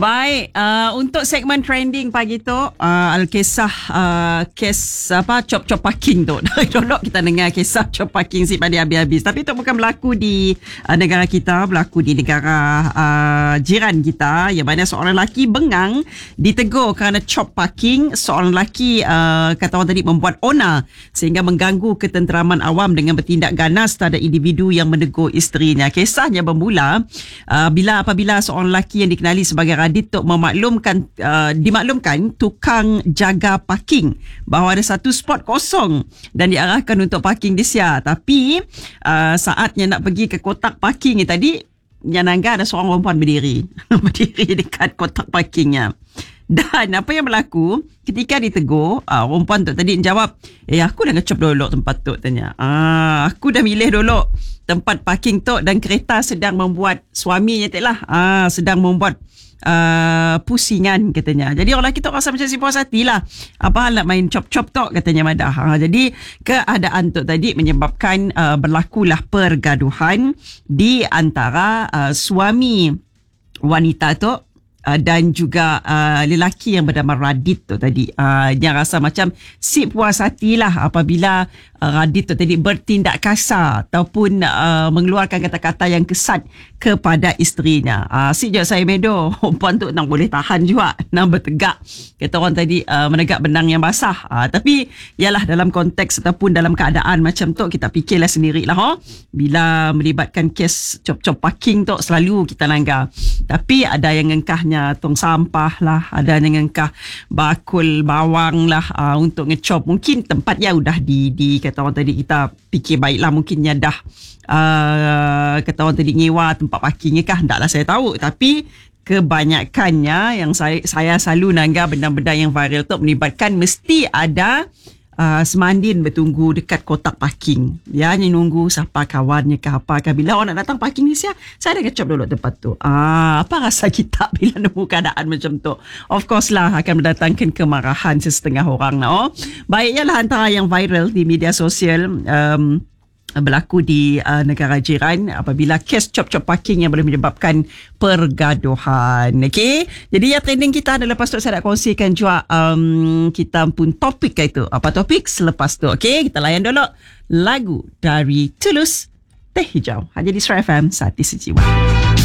Baik, untuk segmen trending pagi tu, kisah kes apa cop-cop parking tu. Dulu kita dengar kisah cop parking si pada habis-habis. Tapi itu bukan berlaku di negara kita, berlaku di negara jiran kita, yang mana seorang lelaki bengang ditegur kerana cop parking. Seorang lelaki kata orang tadi membuat onar sehingga mengganggu ketenteraman awam dengan bertindak ganas terhadap individu yang menegur isterinya. Kisahnya bermula apabila seorang lelaki yang dikenali sebagai Radit untuk dimaklumkan tukang jaga parking bahawa ada satu spot kosong dan diarahkan untuk parking di sia. Tapi saatnya nak pergi ke kotak parking ni tadi, yang nangga ada seorang perempuan berdiri dekat kotak parkingnya. Dan apa yang berlaku ketika ditegur, perempuan tu tadi jawab, aku dah ngecop dulu tempat tu, tanya. Aku dah milih dulu tempat parking tu dan kereta sedang membuat, suaminya sedang membuat pusingan, katanya. Jadi orang lelaki tu rasa macam si puas hati lah. Apa hal nak main cop-cop tu, katanya Madah. Jadi keadaan tu tadi menyebabkan berlakulah pergaduhan di antara suami wanita tu dan juga lelaki yang bernama Radit tu tadi. Yang rasa macam si puas hati lah apabila Radit tu tadi bertindak kasar ataupun mengeluarkan kata-kata yang kesat kepada isterinya. Sejak saya medo, perempuan tu nak boleh tahan juga, nak bertegak. Kata orang tadi menegak benang yang basah. Tapi yalah, dalam konteks ataupun dalam keadaan macam tu, kita fikirlah sendirilah. Bila melibatkan kes cop-cop parking tu, selalu kita langgar. Tapi ada yang ngengkahnya tong sampah lah, ada yang ngengkah bakul bawang lah untuk ngecop. Mungkin tempatnya udah di kata orang tadi, kita fikir baiklah, mungkinnya dah kata orang tadi nyewa tempat parkingnya kah, taklah saya tahu. Tapi kebanyakannya yang saya selalu nanggar benda-benda yang viral tu melibatkan mesti ada semandin bertunggu dekat kotak parking. Dia nunggu siapa kawannya ke apa ke. Bila orang nak datang parking ni, saya dah kecop dulu tempat tu. Apa rasa kita bila nemu keadaan macam tu? Of course lah, akan mendatangkan kemarahan sesetengah orang. Baik, ialah antara yang viral di media sosial berlaku di negara jiran apabila kes cop-cop parking yang boleh menyebabkan pergaduhan. Okey, jadi yang trending kita adalah lepas tu saya nak kongsikan juga kita pun topik itu. Apa topik selepas tu? Okey, kita layan dulu lagu dari Tulus, Teh Hijau. Hanya di Suara FM, Sati Sejiwa.